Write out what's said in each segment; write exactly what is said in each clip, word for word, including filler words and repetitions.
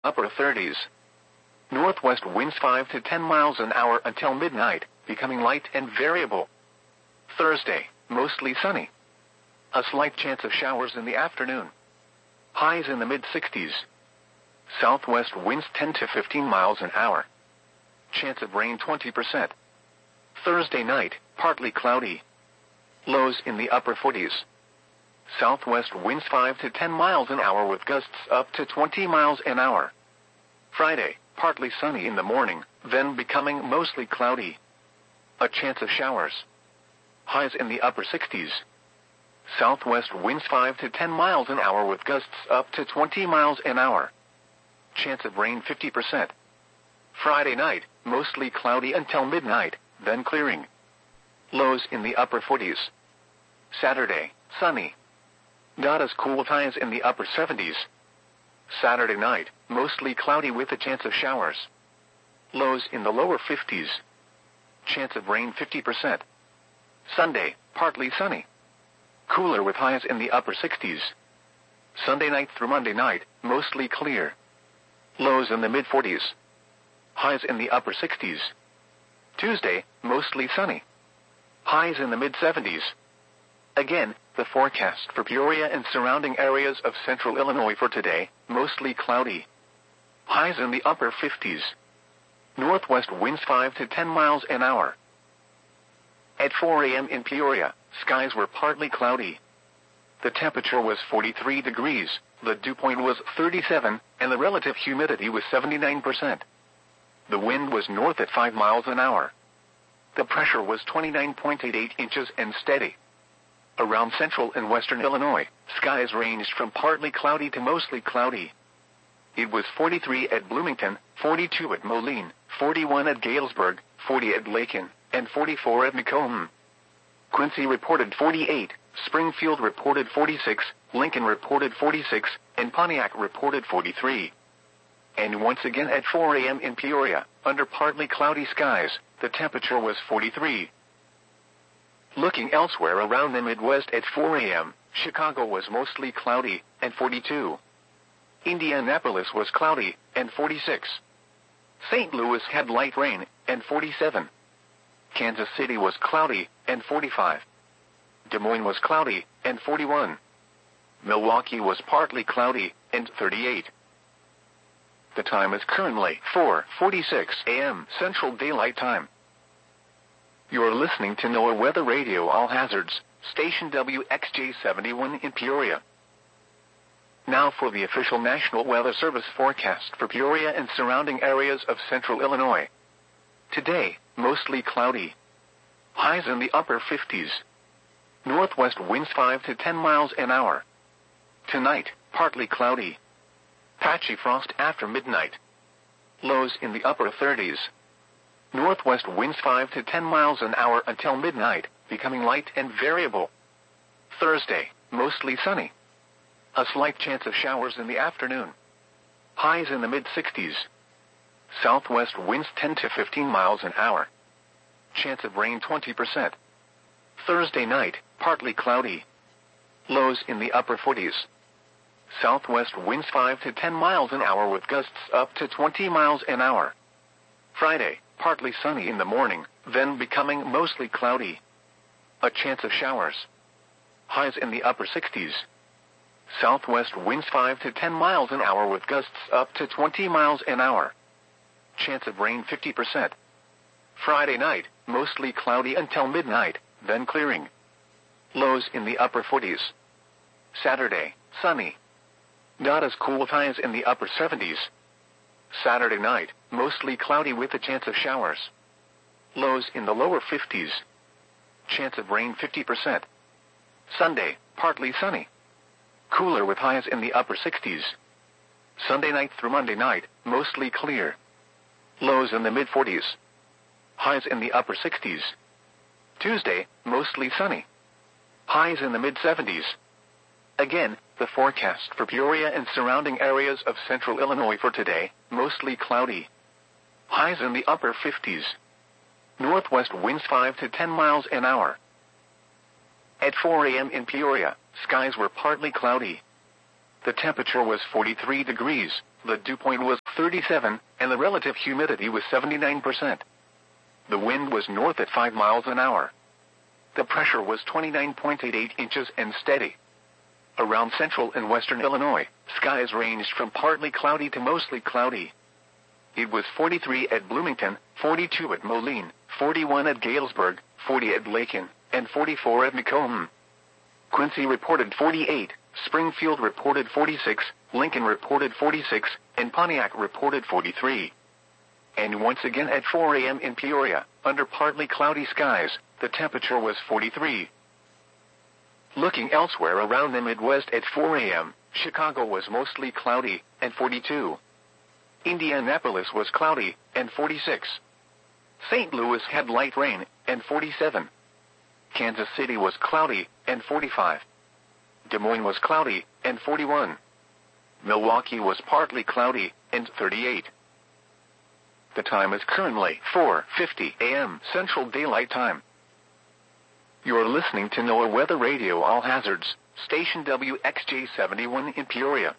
upper thirties. Northwest winds five to ten miles an hour until midnight, becoming light and variable. Thursday, mostly sunny. A slight chance of showers in the afternoon. Highs in the mid-sixties. Southwest winds ten to fifteen miles an hour. Chance of rain twenty percent. Thursday night, partly cloudy. Lows in the upper forties. Southwest winds five to ten miles an hour with gusts up to twenty miles an hour. Friday, partly sunny in the morning, then becoming mostly cloudy. A chance of showers. Highs in the upper sixties. Southwest winds five to ten miles an hour with gusts up to twenty miles an hour. Chance of rain fifty percent. Friday night, mostly cloudy until midnight, then clearing. Lows in the upper forties. Saturday, sunny. Not as cool, highs in the upper seventies. Saturday night, mostly cloudy with a chance of showers. Lows in the lower fifties. Chance of rain fifty percent. Sunday, partly sunny. Cooler with highs in the upper sixties. Sunday night through Monday night, mostly clear. Lows in the mid-forties. Highs in the upper sixties. Tuesday, mostly sunny. Highs in the mid-seventies. Again, the forecast for Peoria and surrounding areas of central Illinois for today, mostly cloudy. Highs in the upper fifties. Northwest winds five to ten miles an hour. At four a.m. in Peoria, skies were partly cloudy. The temperature was forty-three degrees, the dew point was thirty-seven, and the relative humidity was seventy-nine percent. The wind was north at five miles an hour. The pressure was twenty-nine point eight eight inches and steady. Around central and western Illinois, skies ranged from partly cloudy to mostly cloudy. It was forty-three at Bloomington, forty-two at Moline, forty-one at Galesburg, forty at Lakin, and forty-four at Macomb. Quincy reported forty-eight, Springfield reported forty-six, Lincoln reported forty-six, and Pontiac reported forty-three. And once again at four a.m. in Peoria, under partly cloudy skies, the temperature was forty-three. Looking elsewhere around the Midwest at four a.m., Chicago was mostly cloudy, and forty-two. Indianapolis was cloudy, and forty-six. Saint Louis had light rain, and forty-seven. Kansas City was cloudy, and forty-five. Des Moines was cloudy, and forty-one. Milwaukee was partly cloudy, and thirty-eight. The time is currently four forty-six a.m. Central Daylight Time. You're listening to NOAA Weather Radio All Hazards, station W X J seventy-one in Peoria. Now for the official National Weather Service forecast for Peoria and surrounding areas of central Illinois. Today, mostly cloudy. Highs in the upper fifties. Northwest winds five to ten miles an hour. Tonight, partly cloudy. Patchy frost after midnight. Lows in the upper thirties. Northwest winds five to ten miles an hour until midnight, becoming light and variable. Thursday, mostly sunny. A slight chance of showers in the afternoon. Highs in the mid-sixties. Southwest winds ten to fifteen miles an hour. Chance of rain twenty percent. Thursday night, partly cloudy. Lows in the upper forties. Southwest winds five to ten miles an hour with gusts up to twenty miles an hour. Friday, partly sunny in the morning, then becoming mostly cloudy. A chance of showers. Highs in the upper sixties. Southwest winds five to ten miles an hour with gusts up to twenty miles an hour. Chance of rain fifty percent. Friday night, mostly cloudy until midnight, then clearing. Lows in the upper forties. Saturday, sunny. Not as cool, highs in the upper seventies. Saturday night, mostly cloudy with a chance of showers. Lows in the lower fifties. Chance of rain fifty percent. Sunday, partly sunny. Cooler with highs in the upper sixties. Sunday night through Monday night, mostly clear. Lows in the mid-forties. Highs in the upper sixties. Tuesday, mostly sunny. Highs in the mid-seventies. Again, the forecast for Peoria and surrounding areas of central Illinois for today, mostly cloudy. Highs in the upper fifties. Northwest winds five to ten miles an hour. At four a.m. in Peoria, skies were partly cloudy. The temperature was forty-three degrees, the dew point was thirty-seven, and the relative humidity was seventy-nine percent. The wind was north at five miles an hour. The pressure was twenty-nine point eight eight inches and steady. Around central and western Illinois, skies ranged from partly cloudy to mostly cloudy. It was forty-three at Bloomington, forty-two at Moline, forty-one at Galesburg, forty at Lakin, and forty-four at Macomb. Quincy reported forty-eight, Springfield reported forty-six, Lincoln reported forty-six, and Pontiac reported forty-three. And once again at four a.m. in Peoria, under partly cloudy skies, the temperature was forty-three. Looking elsewhere around the Midwest at four a.m., Chicago was mostly cloudy, and forty-two. Indianapolis was cloudy, and forty-six. Saint Louis had light rain, and forty-seven. Kansas City was cloudy, and forty-five. Des Moines was cloudy, and forty-one. Milwaukee was partly cloudy, and thirty-eight. The time is currently four fifty a.m. Central Daylight Time. You're listening to NOAA Weather Radio All Hazards, station W X J seventy-one in Peoria.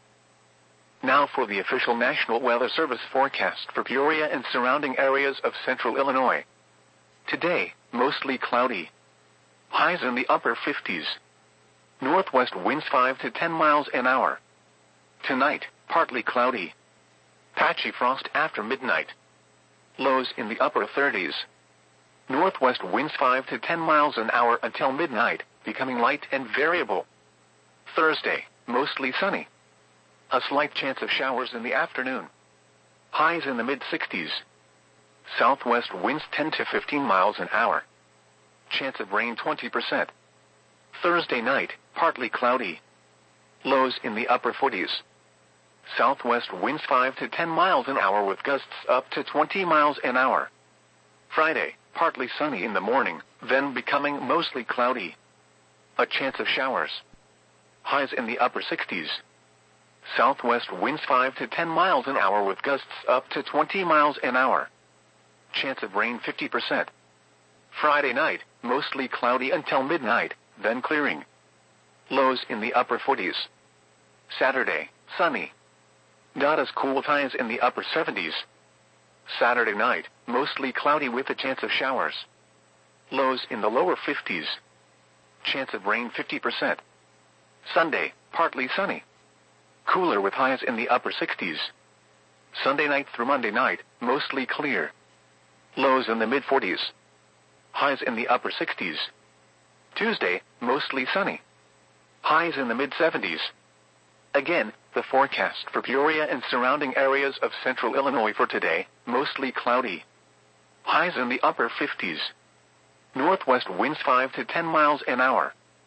Now for the official National Weather Service forecast for Peoria and surrounding areas of central Illinois. Today, mostly cloudy. Highs in the upper fifties. Northwest winds five to ten miles an hour. Tonight, partly cloudy. Patchy frost after midnight. Lows in the upper thirties. Northwest winds five to ten miles an hour until midnight, becoming light and variable. Thursday, mostly sunny. A slight chance of showers in the afternoon. Highs in the mid-sixties. Southwest winds ten to fifteen miles an hour. Chance of rain twenty percent. Thursday night, partly cloudy. Lows in the upper forties. Southwest winds five to ten miles an hour with gusts up to twenty miles an hour. Friday, partly sunny in the morning, then becoming mostly cloudy. A chance of showers. Highs in the upper sixties. Southwest winds five to ten miles an hour with gusts up to twenty miles an hour. Chance of rain fifty percent. Friday night, mostly cloudy until midnight, then clearing. Lows in the upper forties. Saturday, sunny. Not as cool, highs in the upper seventies. Saturday night, mostly cloudy with a chance of showers. Lows in the lower fifties. Chance of rain fifty percent. Sunday, partly sunny. Cooler with highs in the upper sixties. Sunday night through Monday night, mostly clear. Lows in the mid-forties. Highs in the upper sixties. Tuesday, mostly sunny. Highs in the mid-seventies. Again, the forecast for Peoria and surrounding areas of central Illinois for today, mostly cloudy. Highs in the upper fifties. Northwest winds five to ten miles an hour.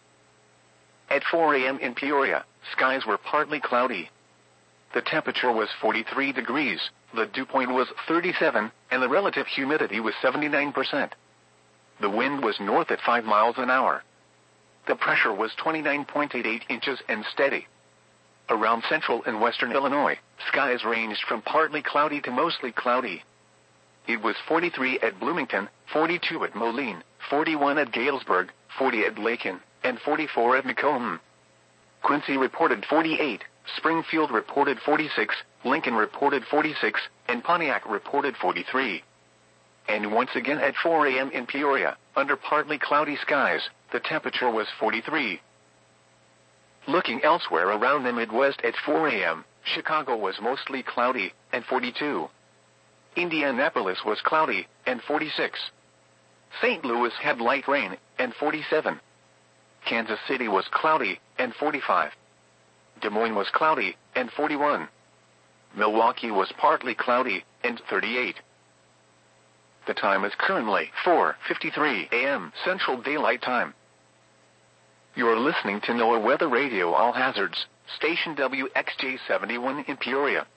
At four a.m. in Peoria, skies were partly cloudy. The temperature was forty-three degrees, the dew point was thirty-seven, and the relative humidity was seventy-nine percent. The wind was north at five miles an hour. The pressure was twenty-nine point eight eight inches and steady. Around central and western Illinois, skies ranged from partly cloudy to mostly cloudy. It was forty-three at Bloomington, forty-two at Moline, forty-one at Galesburg, forty at Lakin, and forty-four at Macomb. Quincy reported forty-eight, Springfield reported forty-six, Lincoln reported forty-six, and Pontiac reported forty-three. And once again at four a.m. in Peoria, under partly cloudy skies, the temperature was forty-three. Looking elsewhere around the Midwest at four a.m., Chicago was mostly cloudy, and forty-two. Indianapolis was cloudy, and forty-six. Saint Louis had light rain, and forty-seven. Kansas City was cloudy, and forty-five. Des Moines was cloudy, and forty-one. Milwaukee was partly cloudy, and thirty-eight. The time is currently four fifty-three a.m. Central Daylight Time. You're listening to NOAA Weather Radio All Hazards, station W X J seventy-one in Peoria.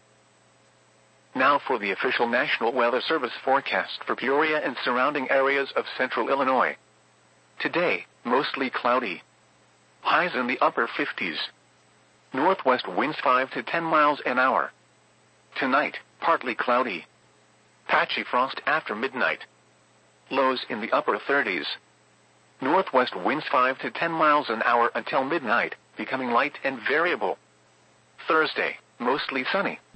Now for the official National Weather Service forecast for Peoria and surrounding areas of central Illinois. Today, mostly cloudy. Highs in the upper fifties. Northwest winds five to ten miles an hour. Tonight, partly cloudy. Patchy frost after midnight. Lows in the upper thirties. Northwest winds five to ten miles an hour until midnight, becoming light and variable. Thursday, mostly sunny.